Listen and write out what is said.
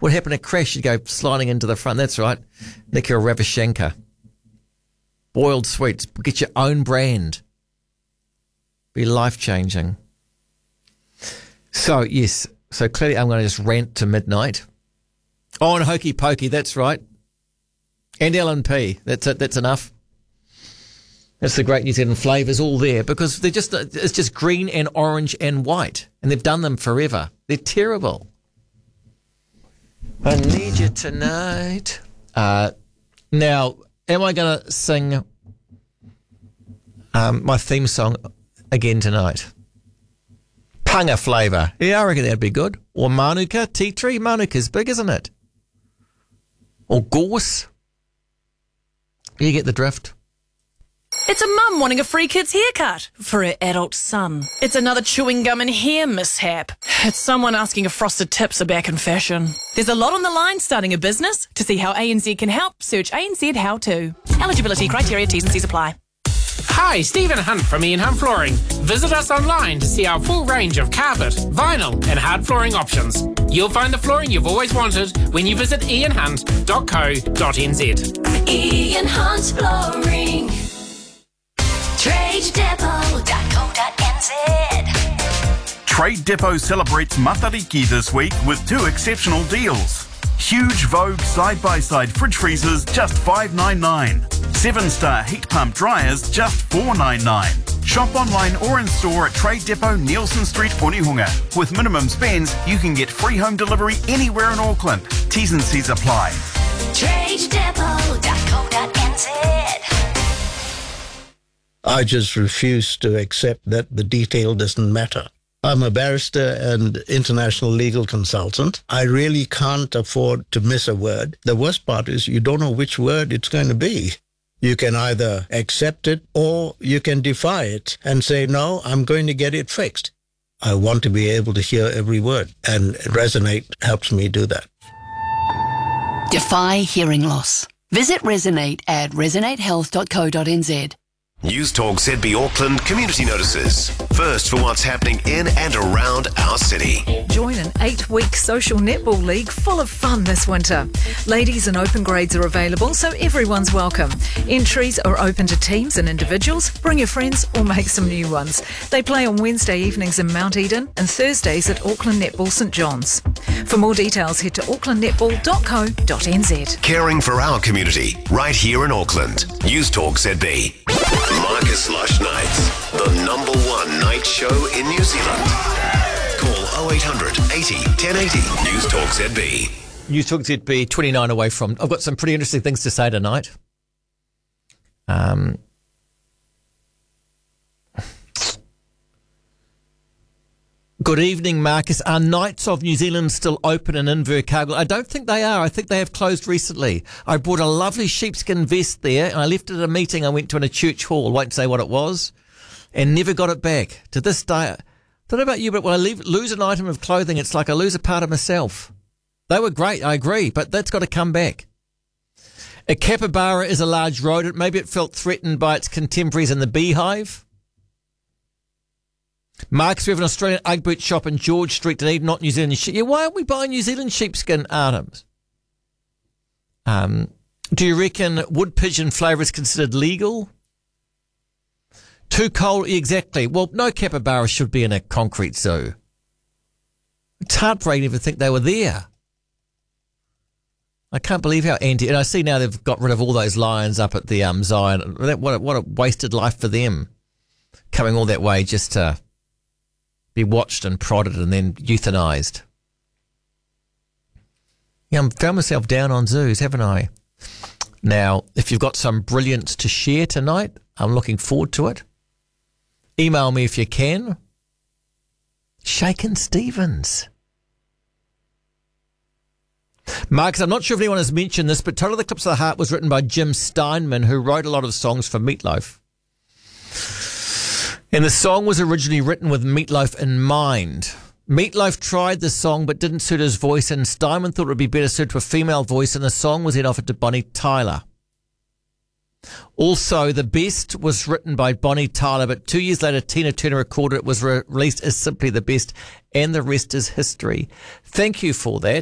What happened to crash? You'd go sliding into the front. That's right. Nikita Ravichenko. Boiled sweets. Get your own brand. Be life-changing. So, yes. So, clearly I'm going to just rant to midnight. Oh, and Hokey Pokey. That's right. And LNP. That's it. That's enough. That's the great New Zealand flavours all there because it's just green and orange and white. And they've done them forever. They're terrible. I need you tonight. Now, am I going to sing my theme song again tonight? Panga flavour. Yeah, I reckon that'd be good. Or Manuka, tea tree. Manuka's big, isn't it? Or gorse. You get the drift. It's a mum wanting a free kid's haircut for her adult son. It's another chewing gum and hair mishap. It's someone asking if frosted tips are back in fashion. There's a lot on the line starting a business. To see how ANZ can help, search ANZ How To. Eligibility criteria, T's and C's apply. Hi, Stephen Hunt from Ian Hunt Flooring. Visit us online to see our full range of carpet, vinyl and hard flooring options. You'll find the flooring you've always wanted when you visit ianhunt.co.nz. Ian Hunt Flooring. TradeDepot.co.nz. Trade Depot celebrates Matariki this week with 2 exceptional deals. Huge Vogue side-by-side fridge freezers, just $5.99. 7-star heat pump dryers, just $4.99. Shop online or in store at Trade Depot, Nielsen Street, Onehunga. With minimum spends, you can get free home delivery anywhere in Auckland. T's and C's apply. TradeDepot.co.nz. I just refuse to accept that the detail doesn't matter. I'm a barrister and international legal consultant. I really can't afford to miss a word. The worst part is you don't know which word it's going to be. You can either accept it or you can defy it and say, no, I'm going to get it fixed. I want to be able to hear every word, and Resonate helps me do that. Defy hearing loss. Visit Resonate at resonatehealth.co.nz. News Talk ZB Auckland community notices. First for what's happening in and around our city. Join an 8-week social netball league full of fun this winter. Ladies and open grades are available, so everyone's welcome. Entries are open to teams and individuals. Bring your friends or make some new ones. They play on Wednesday evenings in Mount Eden and Thursdays at Auckland Netball St John's. For more details, head to aucklandnetball.co.nz. Caring for our community, right here in Auckland. News Talk ZB. Marcus Lush Nights, the #1 night show in New Zealand. Call 0800 80 1080. News Talk ZB. News Talk ZB, 29 away from. I've got some pretty interesting things to say tonight. Good evening, Marcus. Are Knights of New Zealand still open in Invercargill? I don't think they are. I think they have closed recently. I bought a lovely sheepskin vest there, and I left it at a meeting I went to in a church hall. Won't say what it was, and never got it back. To this day, I don't know about you, but when I lose an item of clothing, it's like I lose a part of myself. They were great, I agree, but that's got to come back. A capybara is a large rodent. Maybe it felt threatened by its contemporaries in the beehive. Marcus, we have an Australian Ugg boot shop in George Street, Dunedin, not New Zealand. Yeah, why aren't we buying New Zealand sheepskin items? Do you reckon wood pigeon flavour is considered legal? Too cold, exactly. Well, no capybara should be in a concrete zoo. It's heartbreaking to think they were there. I can't believe how and I see now they've got rid of all those lions up at the Zion. What a wasted life for them, coming all that way just to be watched and prodded and then euthanized. Yeah, I've found myself down on zoos, haven't I? Now, if you've got some brilliance to share tonight, I'm looking forward to it. Email me if you can. Shakin' Stevens. Marcus, I'm not sure if anyone has mentioned this, but Total Eclipse of the Heart was written by Jim Steinman, who wrote a lot of songs for Meatloaf. And the song was originally written with Meatloaf in mind. Meatloaf tried the song but didn't suit his voice, and Steinman thought it would be better suited to a female voice, and the song was then offered to Bonnie Tyler. Also, The Best was written by Bonnie Tyler, but 2 years later Tina Turner recorded it, was released as simply The Best, and the rest is history. Thank you for that.